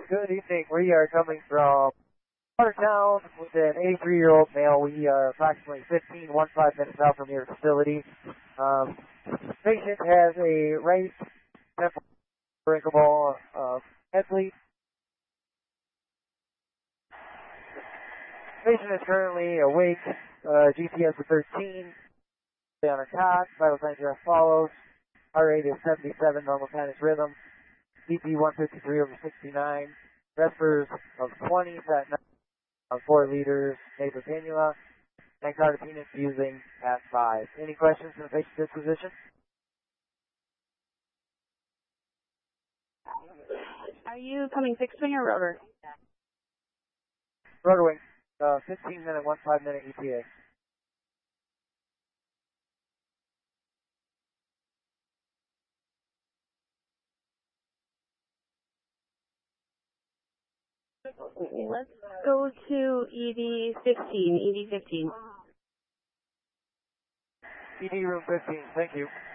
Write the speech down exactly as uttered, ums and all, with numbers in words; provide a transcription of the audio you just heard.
Good evening. We are coming from Watertown with an eighty-three-year-old male. We are approximately fifteen, fifteen minutes out from your facility. Um, patient has a right temporal drinkable uh, head bleed. Patient is currently awake. Uh, G P S of thirteen. Stay on her cot. Vital signs are as follows. Heart rate is seventy-seven, normal sinus rhythm. B P one fifty-three over sixty-nine. Respers of twenty, sat of four liters, nasal cannula, and cardiopenic fusing at five. Any questions from the patient's disposition? Are you coming fixed wing or rotor? Rotor wing, uh, fifteen minute, fifteen minute E T A. Let's go to E D fifteen, E D fifteen. E D room fifteen, thank you.